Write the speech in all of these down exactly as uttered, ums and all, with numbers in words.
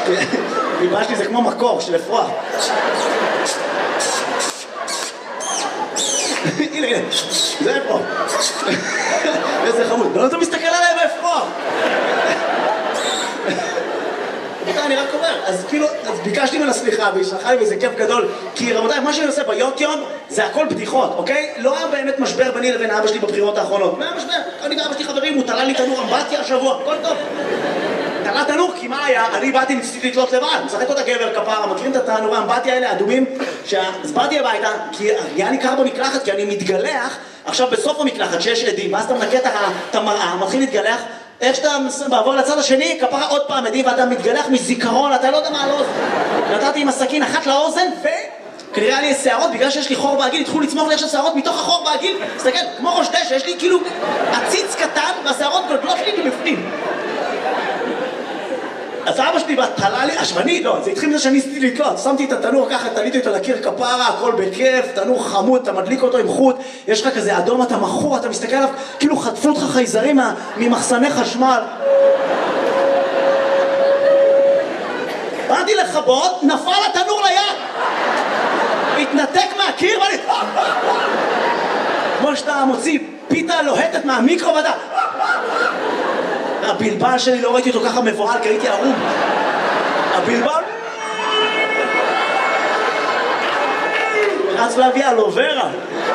ביבשתי זה כמו מקור של אפרוח. הנה, הנה, זה אפרוח. איזה חמוד. לא אתה מסתכל עליי באפרוח. אני רק אומר, אז כאילו, אז ביקשתי ממנה סליחה, והיא שלחה לי וזה כיף גדול, כי רבותיי, מה שאני עושה ביוטיוב זה הכל בדיחות, אוקיי? לא היה באמת משבר ביני לבין אבא שלי בבחירות האחרונות. מה היה משבר? אני ואבא שלי חברים, הוא תלה לי תנור אמבטיה השבוע, הכל טוב. תלה תנור, כי מה היה? אני באתי ניסיתי לתלות לבד, משחק אותה גבר כפרה, מכירים את התנורי האמבטיה האלה, האדומים? אז באתי הביתה, כי היה לי קר במקלחת, כי אני מתגלח, עכשיו בסוף המקלחת שיש עדים, ואז אתה מנקה את המראה, מתחיל להתגלח, איך שאתה בעבור לצד השני, כפרה עוד פעם עדים ואתה מתגלח מזיכרון, אתה לא יודע מה על האוזן. נתתי עם הסכין אחת לאוזן וכנראה לי שערות, בגלל שיש לי חור בעגיל, התחילו לצמוח לי עכשיו שערות מתוך החור בעגיל. תסתכל, כמו ראש דשא, יש לי כאילו עציץ קטן והשערות גולגלות לי מבפנים. אז אבא שלי בהתחלה לי, השמני, לא, זה התחיל מזה שאני ניסיתי לתלות, שמתי את התנור ככה, תליתי אותו לקיר כפרה, הכל בכיף, תנור חמוד, אתה מדליק אותו עם חוט, יש לך כזה אדום, אתה מכור, אתה מסתכל עליו, כאילו חטפו אותך חייזרים ממחסני חשמל. באתי לכבות, נפל התנור ליד, התנתק מהקיר ואני... כמו שאתה מוציא פיתה לוהטת מהמיקרו ואתה... הבלבל שלי לא ראיתי אותו ככה מבועל כי הייתי ערום. הבלבל רץ להביא אלוברה.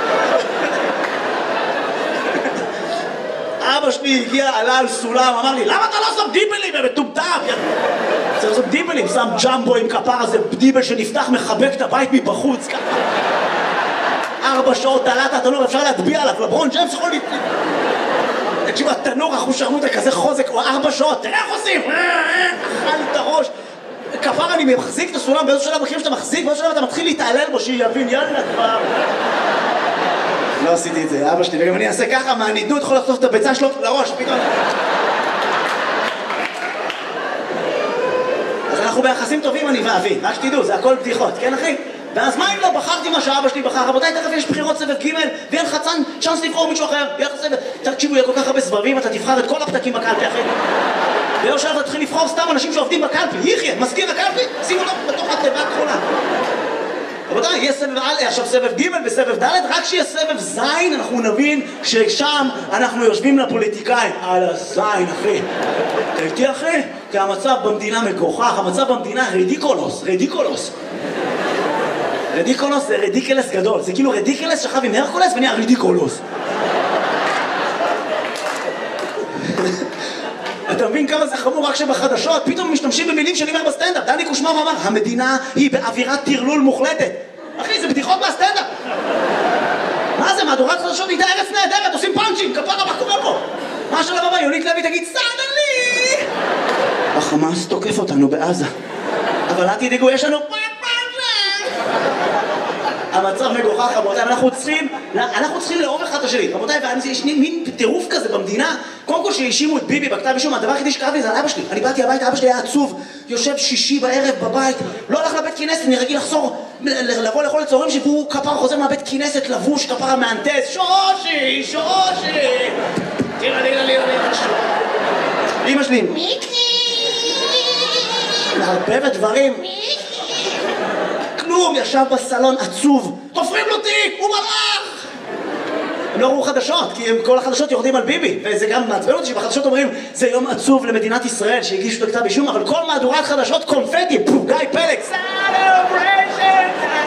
אבא שלי הגיע, עלה על סולם, אמר לי למה אתה לא שם דיבלים? הם מטומטם. צריך לעשות דיבלים, שם ג'מבו עם כפר הזה, דיבל שנפתח מחבק את הבית מבחוץ ככה. ארבע שעות תלת התנור, אפשר להטביע עליו, לברון ג'יימס יכול להתחיל. תקשיב, התנור אחושרמוטה כזה חוזק, הוא ארבע שעות, תראה איך עושים, אכל לי את הראש. כפר אני מחזיק את הסולם, באיזו שלב מכירים שאתה מחזיק, באיזו שלב אתה מתחיל להתעלל בו, שיבין, יאללה כבר. לא עשיתי את זה, אבא שלי, וגם אני אעשה ככה, מהנידנות יכול לחטוף את הביצה שלו לראש, פתאום. אז אנחנו ביחסים טובים, אני ואבי, רק שתדעו, זה הכל בדיחות, כן אחי? ואז מה אם לא בחרתי מה שאבא שלי בחר? רבותיי, תכף יש בחירות סבב ג' ואין לך צ'אנס לבחור מישהו אחר. יהיה לך סבב, תקשיבו, יהיה כל כך הרבה סבבים, אתה תבחר את כל הפתקים בקלפי אחרי. ואו שאתה תתחיל לבחור סתם אנשים שעובדים בקלפי. יחיה, מזכיר הקלפי, שימו לו בתוך התיבה הכחולה. רבותיי, יהיה סבב א', עכשיו סבב ג' וסבב ד', רק שיהיה סבב ז', אנחנו נבין ששם אנחנו יושבים לפוליטיקאים. על הזין, אחי. אתה איתי, אחי? כי המצב במדינה מגוחך, המצב במדינה רדיקולוס, רדיקולוס. רדיקולוס זה רדיקלס גדול, זה כאילו רדיקלס שכב עם הרקולס ונהיה רדיקולוס. אתה מבין כמה זה חמור רק שבחדשות פתאום משתמשים במילים שאני אומר בסטנדאפ. דני קושמר אמר, המדינה היא באווירת טרלול מוחלטת. אחי, זה בדיחות מהסטנדאפ. מה זה, מהדורת חדשות איתה ארץ נהדרת, עושים פאנצ'ים, כפרה, מה קורה פה? מה של הבא, יונית לוי תגיד, סעדלי! החמאס תוקף אותנו בעזה. אבל אל תדאגו, יש לנו... המצב מגוחך, רבותיי, אנחנו צריכים, אנחנו צריכים לאהוב אחד את השני, רבותיי, ויש מין טירוף כזה במדינה. קודם כל שהאשימו את ביבי בכתב אישום, הדבר היחידי שקרה לי זה על אבא שלי. אני באתי הביתה, אבא שלי היה עצוב, יושב שישי בערב בבית, לא הלך לבית כנסת, אני רגיל לחזור, לבוא לאכול לצהריים שבו כפר חוזר מהבית כנסת, לבוש, כפר המהנטס, שושי, שושי. תראה, תראה, תראה, תראה. אמא שלי, מיקי. מערבבת דברים. כלום, ישב בסלון עצוב, תופרים לו תיק, הוא מלאך! הם לא ראו חדשות, כי כל החדשות יורדים על ביבי, וזה גם מעצבן אותי שבחדשות אומרים זה יום עצוב למדינת ישראל שהגישו לכתב אישום, אבל כל מהדורת חדשות קונפטי, פו, גיא פלג, סלבריישן,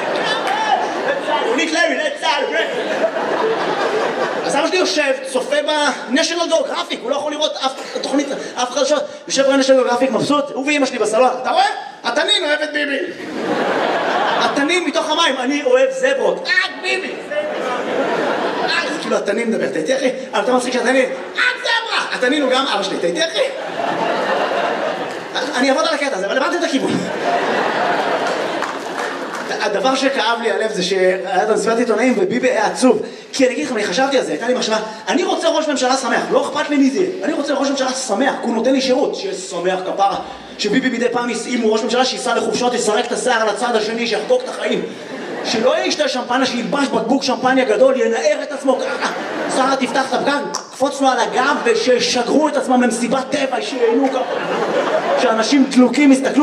יונית לוי, סלבריישן. אז אבא שלי יושב, צופה בנשיונל גיאוגרפיק, הוא לא יכול לראות אף תוכנית, אף חדשות, יושב בנשיונל גיאוגרפיק מבסוט, הוא ואמא שלי בסלון, אתה רואה? התנין אוהב את ביבי. התנין מתוך המים, אני אוהב זברות. רק ביבי! זה כאילו התנין מדבר, אתה איתי אחי? אבל אתה מצחיק שהתנין, רק זברה! התנין הוא גם אבא שלי, אתה איתי אחי? אני אעבוד על הקטע הזה, אבל הבנתם את הכיוון. הדבר שכאב לי הלב זה שהיה את המסיבת עיתונאים וביבי היה עצוב. כי אני אגיד לכם, אני חשבתי על זה, הייתה לי מחשבה, אני רוצה ראש ממשלה שמח, לא אכפת לי מי זה, אני רוצה ראש ממשלה שמח, כי הוא נותן לי שירות, שיהיה שמח כפרה, שביבי מדי פעם אם הוא ראש ממשלה שייסע לחופשות, יסרק את השיער על הצד השני, שיחגוג את החיים, שלא ישתה שמפניה, שילבש בקבוק שמפניה גדול, ינער את עצמו ככה, שרה תפתח את הפגן, קפוץ לו על הגב וששגרו את עצמם למסיבת טבע, שיהנו ככה, שאנשים דלוקים יסתכלו